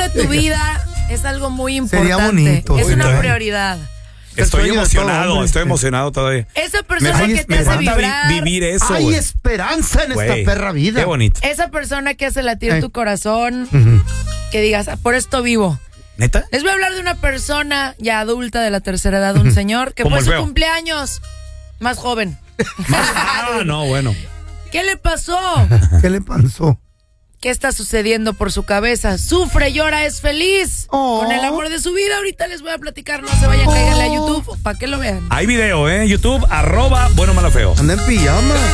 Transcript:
tu vida es algo muy importante. Sería bonito. Es una Oye. prioridad. Estoy sueño de emocionado, todo hombre. estoy emocionado todavía. Esa persona falta- que te me hace falta vibrar. vivir eso, Hay güey. esperanza en Güey, esta perra vida. Qué bonito. Esa persona que hace latir Ay. tu corazón. Ujú. Que digas, por esto vivo. ¿Neta? Les voy a hablar de una persona ya adulta de la tercera edad, un señor que Como fue el su feo. cumpleaños. Más joven. No, bueno. ¿Qué le pasó? ¿Qué le pasó? ¿Qué está sucediendo por su cabeza? Sufre, llora, es feliz. Oh. Con el amor de su vida. Ahorita les voy a platicar. No se vayan, cáiganle a YouTube para que lo vean. Hay video, YouTube, @bueno malo feo. Anda en pijama.